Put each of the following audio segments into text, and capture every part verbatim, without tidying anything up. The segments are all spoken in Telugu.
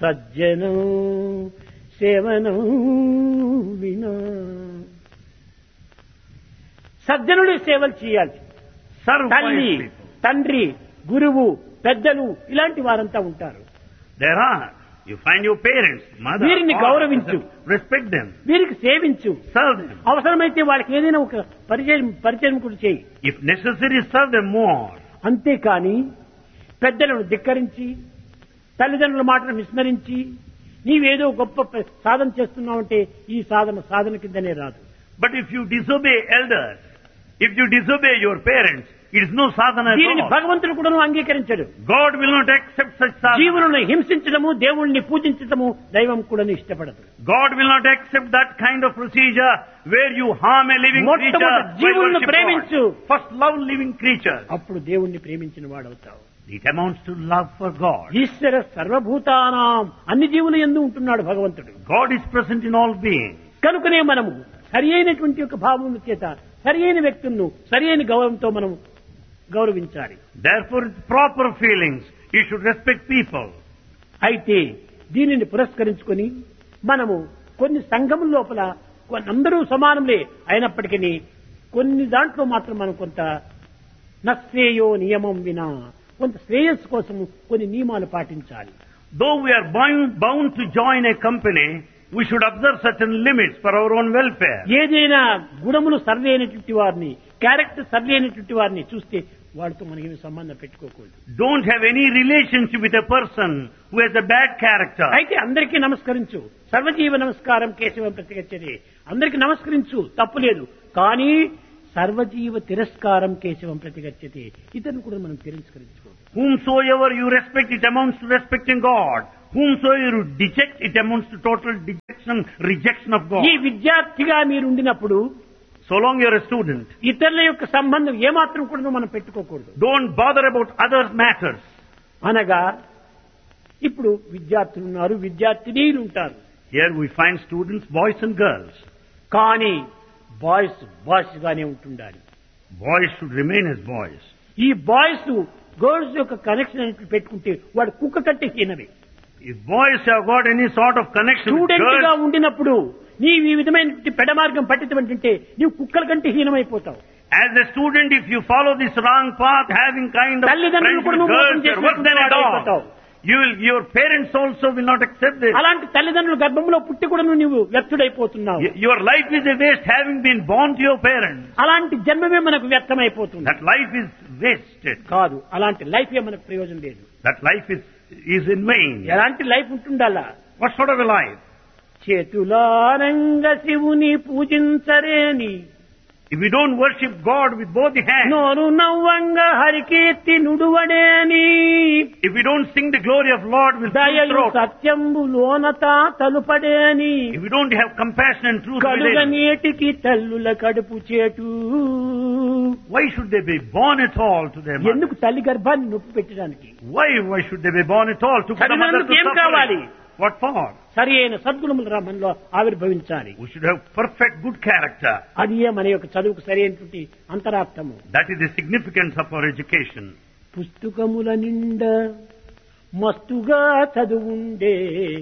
సజ్జనం సేవనం వినా. సజ్జనుడి సేవలు చేయాలి. Serve తల్లి, pious people. తండ్రి, గురువు, పెద్దలు ఇలాంటి వారంతా ఉంటారు. There are. You find your parents, mother, వీరిని father, గౌరవించు. respect them, వీరికి సేవించు. serve them. అవసరమైతే వాళ్ళకి ఏదైనా ఒక పరిచయం పరిచయం కూడా చేయి. If necessary, serve them more. అంతేకాని పెద్దలను ధిక్కరించి తల్లిదండ్రుల మాటను విస్మరించి నీవేదో గొప్ప ప- సాధన చేస్తున్నావంటే ఈ సాధన సాధన కిందనే రాదు. But if you disobey elders, if you disobey your parents, it is no sadhana at దీనిని all. భగవంతుడు కూడా అంగీకరించడు. God will not accept such sadhana. జీవులను హింసించడము, దేవుణ్ణి పూజించడము దైవం కూడా ఇష్టపడదు. God will not accept that kind of procedure where you harm a living creature. మొట్టమొదట by జీవులను worship ప్రేమించు. God. First love living creatures. అప్పుడు దేవుణ్ణి ప్రేమించిన వాడవుతావు. It amounts to love for God. ఈశ్వర సర్వభూతానాం అన్ని జీవులు యందు ఉంటున్నాడు భగవంతుడు. God is present in all beings. కనుకనే మనము సరి అయినటువంటి యొక్క భావముల చేత సరి అయిన వ్యక్తులను సరి అయిన గౌరవంతో మనం గౌరవించాలి. Therefore, with proper feelings, you should respect people. అయితే దీనిని పురస్కరించుకొని మనము కొన్ని సంఘముల లోపల కొన్ని అందరూ సమానములే అయినప్పటికీ కొన్ని దాంట్లో మాత్రం మనం కొంత నశ్రేయో నియమం వినా కొంత శ్రేయస్సు కోసం కొన్ని నియమాలు పాటించాలి. Though we are bound, bound to join a company, we should observe certain limits for our own welfare. ఏదైనా గుణములు సరి అయినటువంటి వారిని క్యారెక్టర్ సరి అయినటువంటి వారిని చూస్తే వాడితో మనకి సంబంధం పెట్టుకోకూడదు. Don't have any relationship with a person who has a bad character. అయితే అందరికీ నమస్కరించు. సర్వజీవ నమస్కారం కేశవం ప్రతిగచ్చది. అందరికీ నమస్కరించు, తప్పులేదు. కానీ సర్వజీవ తిరస్కారం కేశవం ప్రతిగచ్చతి. ఇతను కూడా మనం తిరస్కరించుకోవాలి. Whomsoever you respect, it amounts to respecting God. Whomsoever you deject, it amounts to total dejection, rejection of God. ఈ విద్యార్థిగా మీరు ఉండినప్పుడు So long you are a student, ఇతరుల యొక్క సంబంధం ఏమాత్రం కూడా మనం పెట్టుకోకూడదు. don't bother about other matters. అనగా ఇప్పుడు విద్యార్థులు ఉన్నారు, విద్యార్థినీలు ఉంటారు. Here we find students, boys and girls. కానీ బాయ్స్ బాయ్స్ గానే ఉంటుండాలి. Boys should remain as boys. ఈ బాయ్స్ గర్ల్స్ యొక్క కనెక్షన్ అనేది పెట్టుకుంటే వాడు కుక్క కంటే హీనమే. If boys have got any sort of connection with student గా girls, ఉండినప్పుడు నీవు ఈ విధమైన పెడమార్గం పట్టించమంటే నీవు కుక్కల కంటే హీనమైపోతావు. as a student, if you follow this wrong path, having kind of తల్లిదండ్రులు friends కూడా with నువ్వు మోసం girls, you're worse than a చేసినటువంటి dog. You will, your parents also will not accept this. అలాంటి తల్లిదండ్రులు గర్భంలో పుట్టి కూడా నువ్వు వ్యర్థుడైపోతున్నావు. Y- Your life is a waste having been born to your parents. అలాంటి జన్మమే మనకు వ్యర్థమైపోతుంది. That life is wasted. కాదు, అలాంటి లైఫ్ ఏ మనకు ప్రయోజనం లేదు. That life is, is in vain. ఎలాంటి life ఉంటుండాలా? What sort of a life? చేతులారంగ శివుని పూజించరేని If we don't worship God with both the hands, నోరు నవ్వంగ Harikeerthi నుడువడేని if we don't sing the glory of Lord with full దయయు throat, సత్యంబు లోనత తలుపడేని if we don't have compassion and truth కలుగ within, నేటికి తల్లుల కడుపు చేటు. why should they be born at all to their mother? ఎందుకు తల్లి గర్భాన్ని నొప్పి పెట్టడానికి? Why, why should they be born at all? To put the mother to శరీరానికి ఏం కావాలి? suffering. What for? సరి అయిన సద్గుణములు రా మనలో ఆవిర్భవించాలి. We should have perfect good character. అది మన యొక్క చదువుకు సరి అయినటువంటి అంతరార్థము. That is the significance of our education. పుస్తకముల నిండా మస్తుగా చదువుండే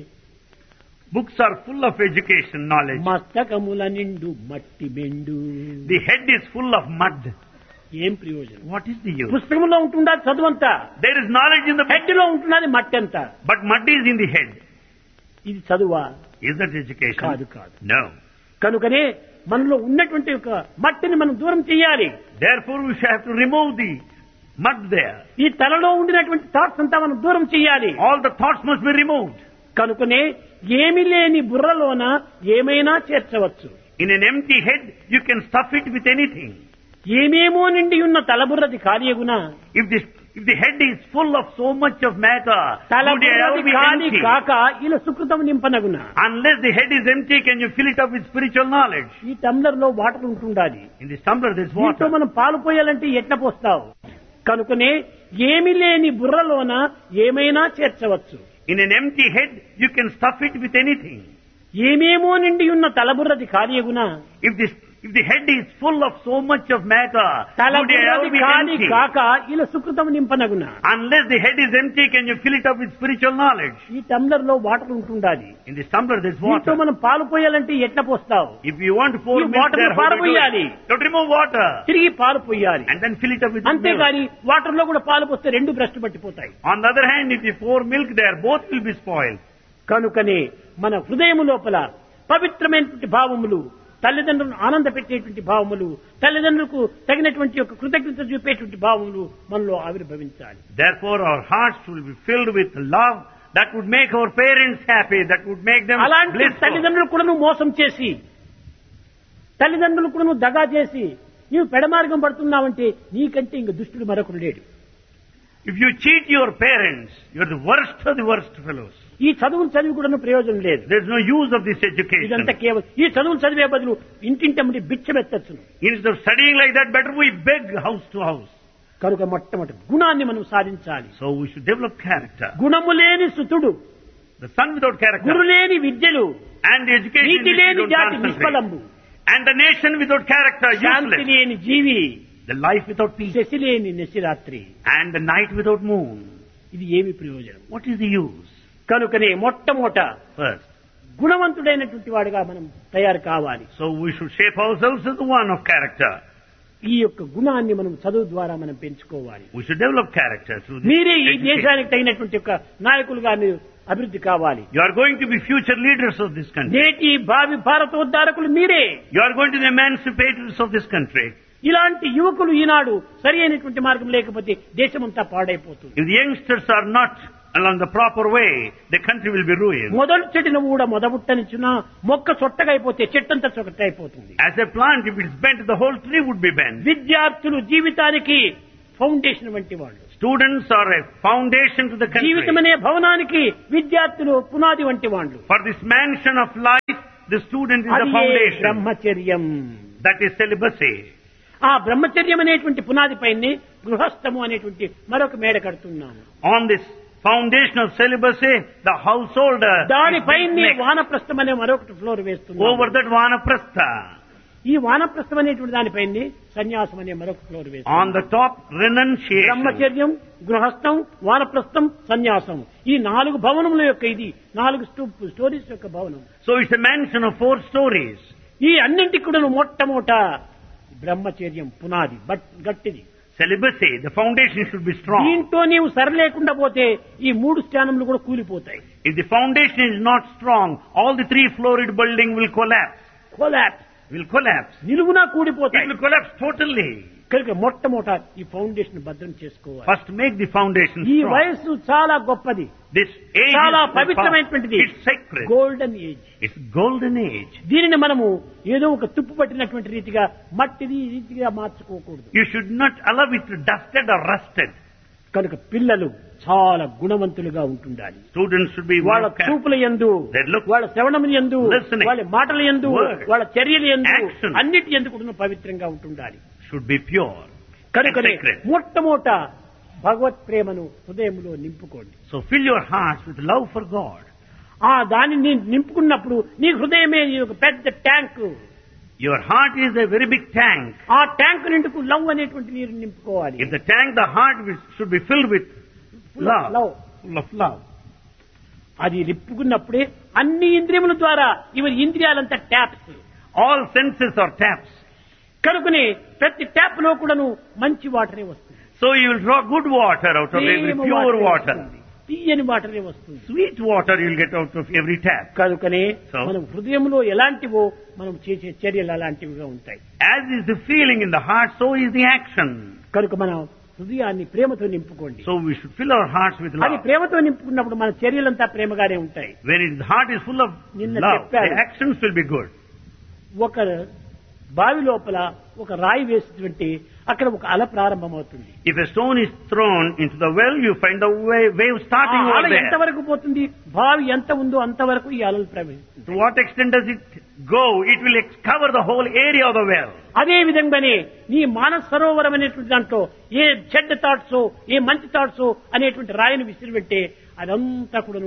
Books are full of education knowledge. మస్తకముల నిండు మట్టి బెండు. The head is full of mud. ఏం ప్రయోజనం? What is the use? పుస్తకంలో ఉంటుందా చదువంతా, There is knowledge in the book, head లో ఉంటున్నది మట్టి అంతా. but mud is in the head. ఇది చదువా? Is that education? కాదు కాదు. No. కనుకనే మనలో ఉన్నటువంటి ఒక మట్టిని మనం దూరం చేయాలి. Therefore we shall have to remove the mud there. ఈ తలలో ఉండినటువంటి థాట్స్ అంతా మనం దూరం చేయాలి. All the thoughts must be removed. కనుకనే ఏమి లేని బుర్రలోన ఏమైనా చేర్చవచ్చు. In an empty head, you can stuff it with anything. ఏమేమో నిండి ఉన్న తలబుర్రది కార్యగుణ If this, if the head is full of so much of matter, would it ever తలబుర్రది be కాని empty? కాక ఇలా సుకృతం నింపనగున. Unless the head is empty, can you fill it up with spiritual knowledge? ఈ టంబ్లర్ లో వాటర్ ఉంటుండాలి. In this tumbler there is దీంతో water. మనం పాలు పోయాలంటే ఎట్లా పోస్తావు? కనుకనే ఏమి లేని బుర్రలోన ఏమైనా చేర్చవచ్చు. In an empty head, you can stuff it with anything. ఏమేమో నిండి ఉన్న తలబుర్రది కార్యగుణ. If this, If the head is full of so much of matter, would it ever తలపున్నది be కాని empty? కాక ఇలా సుకృతం నింపనగున. Unless the head is empty, can you fill it up with spiritual knowledge? ఈ టంబ్లర్ లో వాటర్ ఉంటుండాలి. In this tumbler there is దీంతో water. మనం పాలు పోయాలంటే ఎట్లా పోస్తావు? If you want to pour ఈ milk water there, ను how do you do పారబోయాలి. it? You have to remove water తిరిగి పాలు పోయాలి. and then fill it up with milk. అంతేగాని వాటర్ లో కూడా పాలు పోస్తే రెండు భ్రష్టు పట్టిపోతాయి. On the other hand, if you pour milk there, both will be spoiled. కనుకనే మన హృదయం లోపల పవిత్రమైనటువంటి భావములు, తల్లిదండ్రులను ఆనంద పెట్టేటువంటి భావములు, తల్లిదండ్రులకు తగినటువంటి యొక్క కృతజ్ఞత చూపేటువంటి భావములు మనలో ఆవిర్భవించాలి. Therefore, our hearts will be filled with love that would make our parents happy, that would make them అలాంటి blissful. తల్లిదండ్రులు కూడా నువ్వు మోసం చేసి, తల్లిదండ్రులు కూడా నువ్వు దగా చేసి నీవు పెడమార్గం పడుతున్నావంటే నీకంటే ఇంక దుష్టుడు మరొకడు లేడు. If you cheat your parents, you are the worst of the worst fellows. ఈ చదువులు చదివి కూడా ప్రయోజనం లేదు. There is no use of this education. ఇదంతా కేవలం ఈ చదువులు చదివే బదులు ఇంటింటమ్మడి బిచ్చమెత్తచ్చును. Instead of studying like that, better we beg house to house. కనుక మొట్టమొదటి గుణాన్ని మనం సాధించాలి. So we should develop character. గుణము లేని సుతుడు, The son without character గురు లేని విద్యలు, and the education NITI which you లేని don't జాతి concentrate. నిష్ఫలంబు, And the nation without character Shanti useless. లేని జీవి, The life without peace. Shashi లేని నిశిరాత్రి. And the night without moon. ఇది ఏమి ప్రయోజనం? What is the use? కనుకనే మొట్టమొదట First. గుణవంతుడైనటువంటి వాడుగా మనం తయారు కావాలి. So we should shape ourselves as the one of character. ఈ యొక్క గుణాన్ని మనం చదువు ద్వారా మనం పెంచుకోవాలి. We should develop character through this మీరే ఈ education. దేశానికి తగినటువంటి యొక్క నాయకులుగా మీరు అభివృద్ధి కావాలి. You are going to be future leaders of this country. నేటి భావి భారతోద్ధారకులు మీరే. You are going to be the emancipators of this country. ఇలాంటి యువకులు ఈనాడు సరి అయినటువంటి మార్గం లేకపోతే దేశమంతా పాడైపోతుంది. If the youngsters are not along the proper way, the country will be ruined. మొదలు చెట్టున కూడా మొదబుట్టనిచ్చిన మొక్క చొట్టగా అయిపోతే చెట్టంతా చొట్ట అయిపోతుంది. As a plant, if it is bent, the whole tree would be bent. విద్యార్థులు జీవితానికి ఫౌండేషన్ వంటి వాళ్ళు. Students are a foundation to the country. జీవితం అనే భవనానికి విద్యార్థులు పునాది వంటి వాళ్ళు. For this mansion of life, the student is the అది foundation. బ్రహ్మచర్యం. That is celibacy. ఆ బ్రహ్మచర్యం అనేటువంటి పునాది పైనే గృహస్థము అనేటువంటి మరొక మేడ కడుతున్నాము. On this foundation of celibacy, the householder దానిపైనే is next. వానప్రస్థం అనే మరొకటి ఫ్లోర్ వేస్తున్నాము. Over that vanaprastha. ఈ వానప్రస్థం అనేటువంటి దానిపైనే సన్యాసం అనే మరొక ఫ్లోర్ On వేస్తున్నాము. the top, renunciation. బ్రహ్మచర్యం, గృహస్థం, వానప్రస్థం, సన్యాసం ఈ నాలుగు భవనముల యొక్క ఇది నాలుగు స్టూ- స్టోరీస్ యొక్క భవనం. So it's a mansion of four stories. ఈ అన్నింటికి కూడా మొట్టమొదట బ్రహ్మచర్యం పునాది but గట్టిది. Celibacy, the foundation should be strong. దీంతో నీవు సరిలేకుండా పోతే ఈ మూడు స్థానములు కూడా కూలిపోతాయి. If the foundation is not strong, all the three floored building will collapse. Collapse Will collapse. నిలువునా It కూడిపోతాయి. will collapse totally. కనుక మొట్టమొదట ఈ ఫౌండేషన్ భద్రం చేసుకోవాలి. First make the foundation ఈ strong. వయస్సు చాలా గొప్పది, This age చాలా is పవిత్రమైనటువంటిది. it's sacred. Golden age. It's golden age. దీనిని మనము ఏదో ఒక తుప్పు పట్టినటువంటి రీతిగా మట్టిది ఈ రీతిగా మార్చుకోకూడదు. You should not allow it to dusted or rusted. కనుక పిల్లలు చాలా గుణవంతులుగా ఉంటుండాలి. Students should be వాళ్ళ well kept. చూపుల యందు, They look, వాళ్ళ శ్రవణముల యందు, listening, వాళ్ళ మాటల యందు, word, వాళ్ళ చర్యల యందు, action. అన్నిటి యందు కూడా పవిత్రంగా ఉంటుండాలి. should be pure and కనుకనే sacred. మొట్టమొదట భగవత్ ప్రేమను హృదయంలో నింపుకోండి. So fill your hearts with love for God. ఆ దానిని నింపుకున్నప్పుడు నీ హృదయమే నీ ఒక పెద్ద tank. Your heart is a very big tank. ఆ ట్యాంక్ నిండుకు లవ్ అనేటువంటి నీరు నింపుకోవాలి. In the tank, the heart will- should be filled with love. Love Full of love. అది నింపుకున్నప్పుడే అన్ని ఇంద్రియముల ద్వారా ఇవి ఇంద్రియాలంతా taps. All senses are taps. కనుకనే ప్రతి ట్యాప్ లో కూడాను మంచి వాటరే వస్తుంది. So you will draw good water out of every Prema pure వాటరే water. వస్తుంది. తీయని వాటరే వస్తుంది. Sweet water you will get out of every tap. కనుకనే So? మనం హృదయంలో ఎలాంటివో మనం చేసే చర్యలు అలాంటివిగా ఉంటాయి. As is the feeling in the heart, so is the action. కనుక మనం హృదయాన్ని ప్రేమతో నింపుకోండి. So we should fill our hearts with అది love. ప్రేమతో నింపుకున్నప్పుడు మన చర్యలంతా ప్రేమగానే ఉంటాయి. When it- the heart is full of నిన్న love, చెప్పారు. the actions will be good. ఒక బావి లోపల ఒక రాయి వేస్తుంటే అక్కడ ఒక అల ప్రారంభమవుతుంది. If a stone is thrown into the well, you find the wave, wave ఆ starting అల over there. ఎంతవరకు పోతుంది? బావి ఎంత ఉందో అంతవరకు ఈ అలలు ప్రవహిస్తుంది. To what extent does it go? It will ex- cover the whole area of the well. అదే విధంగానే నీ మానస సరోవరం అనేటువంటి దాంట్లో ఏ చెడ్డ థాట్స్ ఏ మంచి థాట్స్ అనేటువంటి రాయిని విసిరిపెట్టే అదంతా కూడాను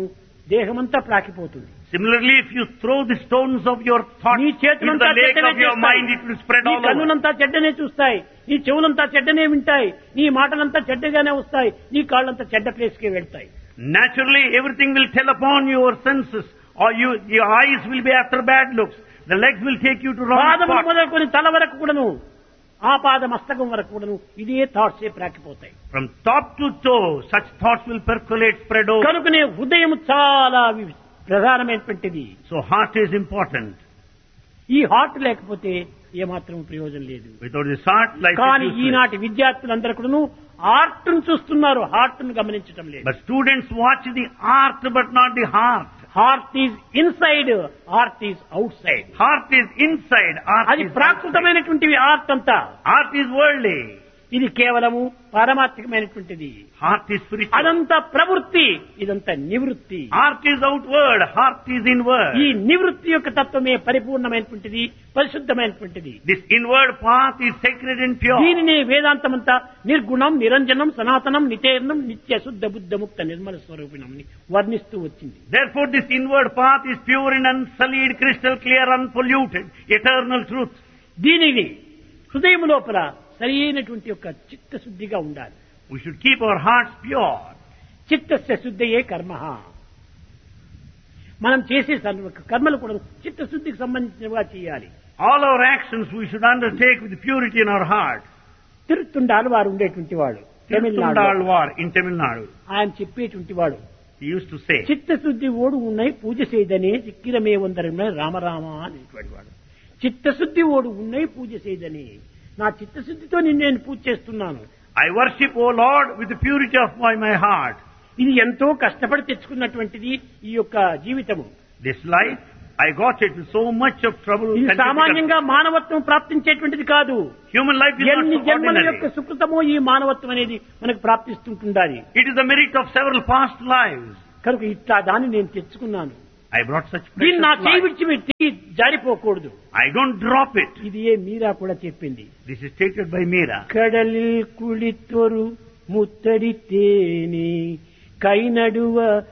దేహమంతా ప్రాకిపోతుంది. Similarly, if you throw the stones of your thoughts నీ into చేతులంతా the lake చెడ్డనే of your చూస్తాయి. mind, it will spread నీ all over. కన్నులంతా చెడ్డనే చూస్తాయి, నీ చెవులంతా చెడ్డనే వింటాయి, నీ మాటలంతా చెడ్డగానే వస్తాయి, నీ కాళ్ళంతా చెడ్డ ప్లేస్కే వెళ్తాయి. Naturally, everything will tell upon your senses, or you, your eyes will be after bad looks. The legs will take you to wrong పాదములు spots. మొదలుకొని తల వరకు కూడాను, ఆ పాద మస్తకం వరకు కూడాను ఇదే థాట్సే ప్రాకిపోతాయి. From top to toe, such thoughts will percolate, spread over. కనుకనే హృదయం చాలా వి- ప్రధానమైనటువంటిది. So heart is important. ఈ హార్ట్ లేకపోతే ఏమాత్రం ప్రయోజనం లేదు. Without this heart, life కానీ is useless. ఈనాటి విద్యార్థులందరూ కూడాను ఆర్ట్ ను చూస్తున్నారు, హార్ట్ ను గమనించడం లేదు. But students watch the art, but not the heart. Heart is inside, art is out side. Heart is inside, art అది is outside. ప్రాకృతమైనటువంటివి ఆర్ట్ అంతా. Art is worldly. ఇది కేవలము పారమార్థికమైనటువంటిది. Heart is spiritual. అదంతా ప్రవృత్తి, ఇదంతా నివృత్తి. Art is outward, heart is inward. ఈ నివృత్తి యొక్క తత్వమే పరిపూర్ణమైనటువంటిది, పరిశుద్ధమైనటువంటిది. This inward path is sacred and pure. దీనిని వేదాంతమంతా నిర్గుణం, నిరంజనం, సనాతనం, నితేర్ణం, నిత్య శుద్ధ బుద్ధ ముక్త నిర్మల స్వరూపిణం వర్ణిస్తూ వచ్చింది. Therefore, this inward path is pure and unsullied, crystal clear, unpolluted, eternal truth. దీనిని హృదయం లోపల సరి అయినటువంటి యొక్క చిత్తశుద్ధిగా ఉండాలి. We should keep our hearts pure. చిత్తస్య శుద్ధయే కర్మ. మనం చేసే సర్వ కర్మలు కూడా చిత్తశుద్ధికి సంబంధించినవిగా చేయాలి. All our actions we should undertake with purity in our heart. తిరుత్తుండాలు వారు ఉండేటువంటి వాడు Tamil Nadu, Tirthundalvar in Tamil Nadu. ఆయన చెప్పేటువంటి వాడు, He used to say, చిత్తశుద్ధి ఓడు ఉన్నాయి పూజ చేయదనే చిక్కిరమే వందరమే రామరామ అనేటువంటి వాడు. చిత్తశుద్ధి ఓడు ఉన్నాయి పూజ చేయదని, నా చిత్తశుద్ధితో నిన్ను నేను పూజ చేస్తున్నాను. I worship, O Lord, with the purity of my, my heart. ఇది ఎంతో కష్టపడి తెచ్చుకున్నటువంటిది ఈ యొక్క జీవితము. This life, I got it with so much of trouble. ఇది and difficulty. సామాన్యంగా మానవత్వం ప్రాప్తించేటువంటిది కాదు. Human life is ఎన్ని not so జన్మల యొక్క ordinary. సుకృతమో ఈ మానవత్వం అనేది మనకు ప్రాప్తిస్తుంటుండాలి. It is the merit of several past lives. కనుక ఇట్లా దాన్ని నేను తెచ్చుకున్నాను. I brought such దీన్ని precious నా చేయి life. విడిచి పెట్టి జారిపోకూడదు. I don't drop it. ఇది ఏ మీరా కూడా చెప్పింది. This is stated by Meera. కడలిల్ కుళితొరు ముత్తడి తేని కై నడువ